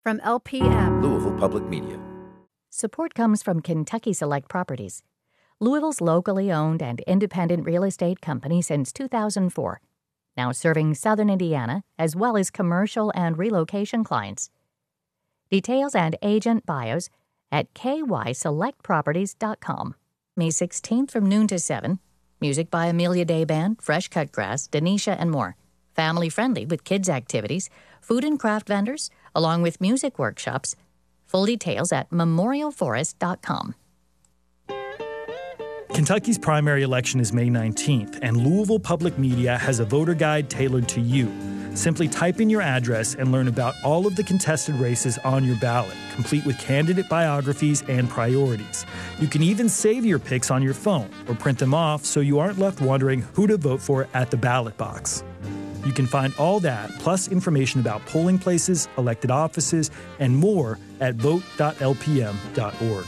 From LPM, Louisville Public Media. Support comes from Kentucky Select Properties, Louisville's locally owned and independent real estate company since 2004, now serving southern Indiana as well as commercial and relocation clients. Details and agent bios at kyselectproperties.com. May 16th from noon to 7. Music by Amelia Day Band, Fresh Cut Grass, Denisha, and more. Family friendly with kids' activities, food and craft vendors, along with music workshops. Full details at memorialforest.com. Kentucky's primary election is May 19th, and Louisville Public Media has a voter guide tailored to you. Simply type in your address and learn about all of the contested races on your ballot, complete with candidate biographies and priorities. You can even save your picks on your phone or print them off so you aren't left wondering who to vote for at the ballot box. You can find all that, plus information about polling places, elected offices, and more at vote.lpm.org.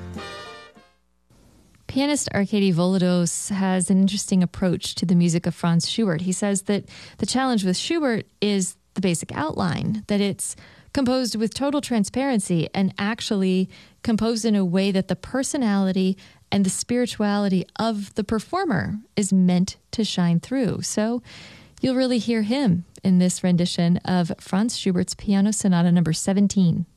Pianist Arkady Volodos has an interesting approach to the music of Franz Schubert. He says that the challenge with Schubert is the basic outline, that it's composed with total transparency and actually composed in a way that the personality and the spirituality of the performer is meant to shine through. So you'll really hear him in this rendition of Franz Schubert's Piano Sonata number 17.